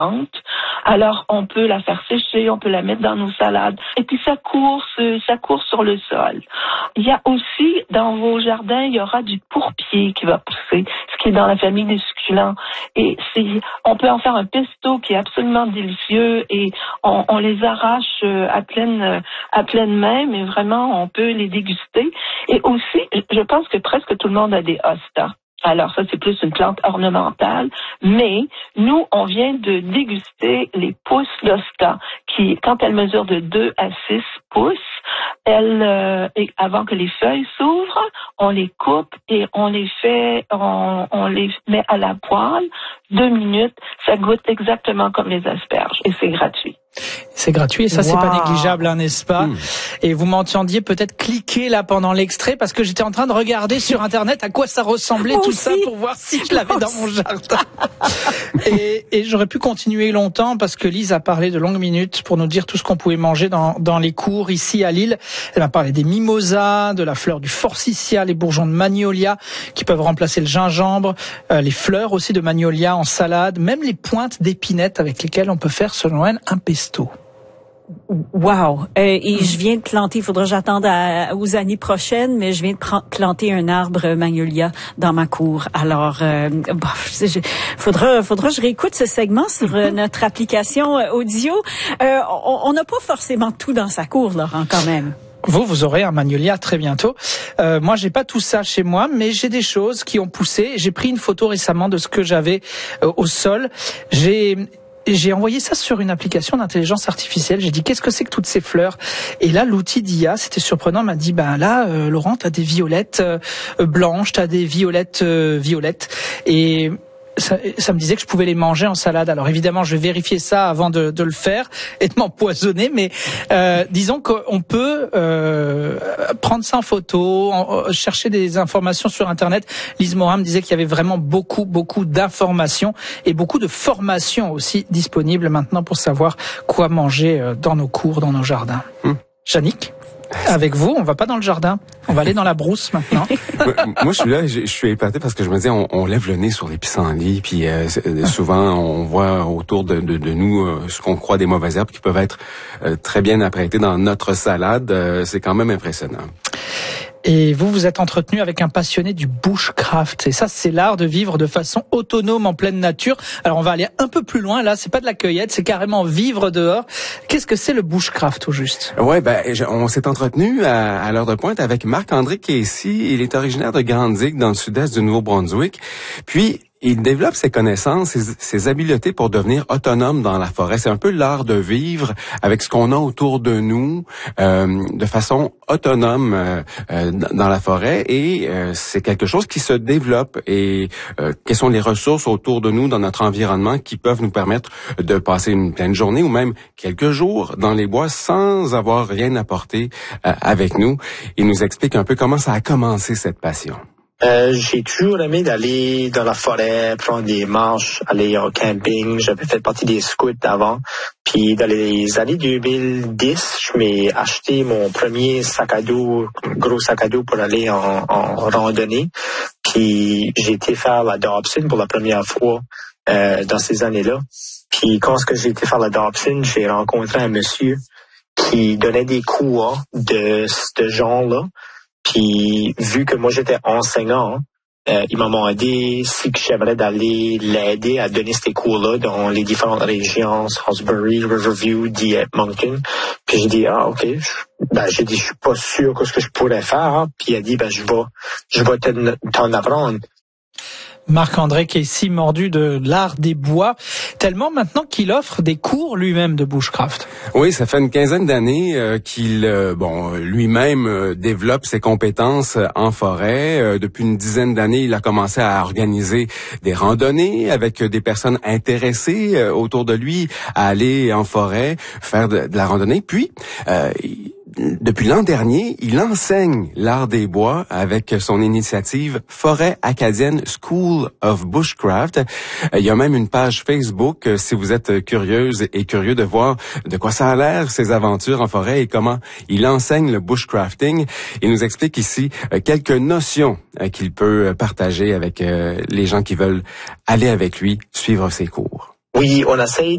Alors, on peut la faire sécher, on peut la mettre dans nos salades. Et puis, ça court sur le sol. Il y a aussi, dans vos jardins, il y aura du pourpier qui va pousser, ce qui est dans la famille des succulents. Et on peut en faire un pesto qui est absolument délicieux et on les arrache à pleine main, mais vraiment, on peut les déguster. Et aussi, je pense que presque tout le monde a des hostas. Alors ça, c'est plus une plante ornementale, mais nous, on vient de déguster les pousses d'hosta, qui, quand elles mesurent de 2 à 6 pouces, avant que les feuilles s'ouvrent, on les coupe et on les met à la poêle 2 minutes. Ça goûte exactement comme les asperges et c'est gratuit. C'est gratuit et ça, c'est pas négligeable, hein, n'est-ce pas? Et vous m'entendiez peut-être cliquer là pendant l'extrait parce que j'étais en train de regarder sur Internet à quoi ça ressemblait tout ça pour voir si je l'avais dans mon jardin. Et j'aurais pu continuer longtemps parce que Lise a parlé de longues minutes pour nous dire tout ce qu'on pouvait manger dans les cours ici à Lille. Elle m'a parlé des mimosas, de la fleur du forsythia, les bourgeons de magnolia qui peuvent remplacer le gingembre, les fleurs aussi de magnolia en salade, même les pointes d'épinette avec lesquelles on peut faire, selon elle, un pesto. Wow! Et je viens de planter, il faudra que j'attende aux années prochaines, mais je viens de planter un arbre magnolia dans ma cour. Alors, faudra que je réécoute ce segment sur notre application audio. On n'a pas forcément tout dans sa cour, Laurent, quand même. Vous aurez un magnolia très bientôt. Moi, j'ai pas tout ça chez moi, mais j'ai des choses qui ont poussé. J'ai pris une photo récemment de ce que j'avais au sol. J'ai envoyé ça sur une application d'intelligence artificielle. J'ai dit, qu'est-ce que c'est que toutes ces fleurs? Et là, l'outil d'IA, c'était surprenant, m'a dit, Laurent, t'as des violettes blanches, t'as des violettes violettes. Et ça me disait que je pouvais les manger en salade. Alors évidemment, je vais vérifier ça avant de le faire et de m'empoisonner, mais disons qu'on peut prendre ça en photo, chercher des informations sur Internet. Lise Morin me disait qu'il y avait vraiment beaucoup d'informations et beaucoup de formations aussi disponibles maintenant pour savoir quoi manger dans nos cours, dans nos jardins. Yannick, avec vous, on va pas dans le jardin, on va aller dans la brousse maintenant. Moi, je suis épaté parce que je me dis, on lève le nez sur les pissenlits, puis souvent on voit autour de nous ce qu'on croit des mauvaises herbes qui peuvent être très bien apprêtées dans notre salade. C'est quand même impressionnant. Et vous êtes entretenu avec un passionné du bushcraft. Et ça, c'est l'art de vivre de façon autonome en pleine nature. Alors, on va aller un peu plus loin. Là, c'est pas de la cueillette, c'est carrément vivre dehors. Qu'est-ce que c'est le bushcraft, au juste? Ouais, on s'est entretenu à l'heure de pointe avec Marc-André Casey. Il est originaire de Grande-Digue, dans le sud-est du Nouveau-Brunswick. Puis, il développe ses connaissances, ses habiletés pour devenir autonome dans la forêt. C'est un peu l'art de vivre avec ce qu'on a autour de nous, de façon autonome dans la forêt. Et c'est quelque chose qui se développe. Et quelles sont les ressources autour de nous, dans notre environnement, qui peuvent nous permettre de passer une pleine journée ou même quelques jours dans les bois sans avoir rien apporté avec nous. Il nous explique un peu comment ça a commencé, cette passion. J'ai toujours aimé d'aller dans la forêt, prendre des marches, aller au camping. J'avais fait partie des scouts avant. Puis dans les années 2010, je m'ai acheté mon premier sac à dos, gros sac à dos pour aller en randonnée. Puis j'ai été faire la Dobson pour la première fois dans ces années-là. Puis quand j'ai été faire la Dobson, j'ai rencontré un monsieur qui donnait des cours de ce genre-là. Puis, vu que moi, j'étais enseignant, il m'a demandé si j'aimerais d'aller l'aider à donner ces cours-là dans les différentes régions, Salisbury, Riverview, Dieppe, Moncton. Puis j'ai dit, OK. J'ai dit, je suis pas sûr que ce que je pourrais faire. Hein. Puis il a dit, je vais t'en apprendre. Marc-André Casey, mordu de l'art des bois, tellement maintenant qu'il offre des cours lui-même de bushcraft. Oui, ça fait une quinzaine d'années qu'il lui-même développe ses compétences en forêt. Depuis une dizaine d'années, il a commencé à organiser des randonnées avec des personnes intéressées autour de lui à aller en forêt, faire de la randonnée. Puis, depuis l'an dernier, il enseigne l'art des bois avec son initiative Forêt acadienne School of Bushcraft. Il y a même une page Facebook si vous êtes curieuse et curieux de voir de quoi ça a l'air, ses aventures en forêt et comment il enseigne le bushcrafting. Il nous explique ici quelques notions qu'il peut partager avec les gens qui veulent aller avec lui, suivre ses cours. Oui, on essaye